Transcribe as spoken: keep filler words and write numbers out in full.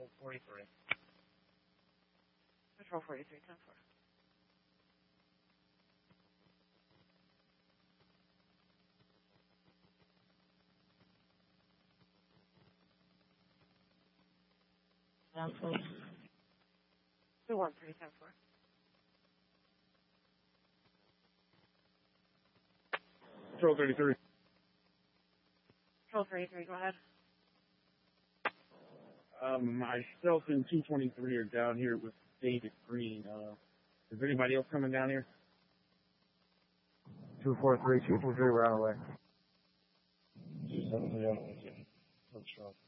Control forty-three. Control forty-three, ten four. Cancel. two one three, ten four. Control thirty-three. Control thirty-three, go ahead. Um, myself and two twenty-three are down here with David Green. Uh, is anybody else coming down here? two four three, two four three, we're on our way. two seven three, I'm sure.